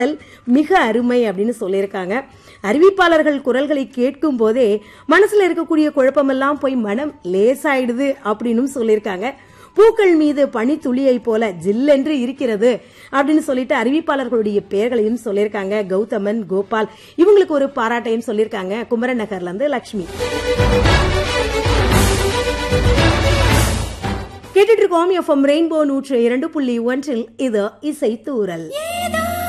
மிக அருமை அப்படின்னு சொல்லியிருக்காங்க. அறிவிப்பாளர்கள் குரல்களை கேட்கும் போதே மனசுல இருக்கக்கூடிய குழப்பமெல்லாம் போய் மனம் லேசாயிடுது அப்படின்னு சொல்லியிருக்காங்க. பூக்கள் மீது பனித்துளியை போல ஜில்லென்று இருக்கிறது அப்படின்னு சொல்லிட்டு அறிவிப்பாளர்களுடைய பெயர்களையும் சொல்லியிருக்காங்க. கௌதமன், கோபால் இவங்களுக்கு ஒரு பாராட்டையும் சொல்லியிருக்காங்க. குமரன் நகர்ல இருந்து லட்சுமி. கேட்டுட்டு இருக்கோம் எஃப்எம் ரெயின்போ 102.1 இது இசை தூரல்.